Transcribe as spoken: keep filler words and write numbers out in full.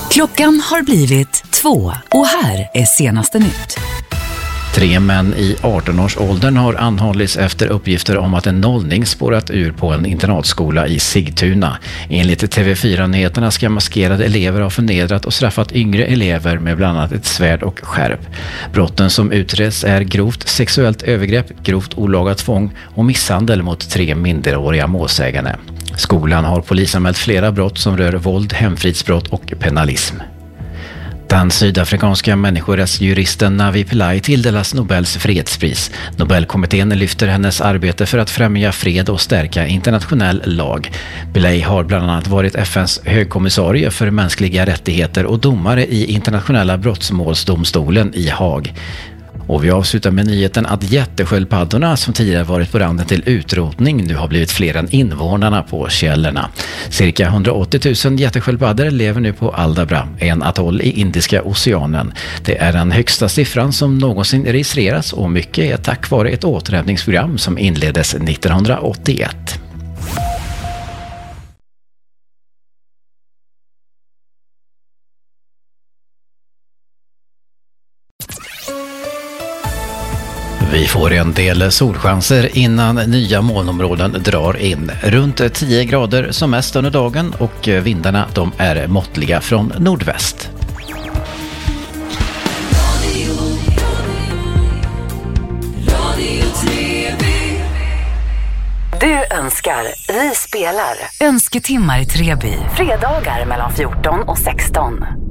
Klockan har blivit två och här är senaste nytt. Tre män i arton-årsåldern har anhållits efter uppgifter om att en nollning spårat ur på en internatskola i Sigtuna. Enligt T V fyra-nyheterna ska maskerade elever ha förnedrat och straffat yngre elever med bland annat ett svärd och skärp. Brotten som utreds är grovt sexuellt övergrepp, grovt olaga tvång och misshandel mot tre minderåriga målsägande. Skolan har polisanmält flera brott som rör våld, hemfridsbrott och penalism. Den sydafrikanska människorättsjuristen Navi Pillay tilldelas Nobels fredspris. Nobelkommittén lyfter hennes arbete för att främja fred och stärka internationell lag. Pillay har bland annat varit F N:s högkommissarie för mänskliga rättigheter och domare i internationella brottmålsdomstolen i Haag. Och vi avslutar med nyheten att jättesköldpaddorna som tidigare varit på randen till utrotning nu har blivit fler än invånarna på källorna. Cirka hundraåttio tusen jättesköldpaddor lever nu på Aldabra, en atoll i Indiska oceanen. Det är den högsta siffran som någonsin registrerats och mycket är tack vare ett återhämtningsprogram som inleddes nittonhundraåttioett. Vi får en del solchanser innan nya molnområden drar in. Runt tio grader som mest under dagen och vindarna de är måttliga från nordväst. Du önskar, vi spelar. Önsketimmar i Treby. Fredagar mellan fjorton och sexton.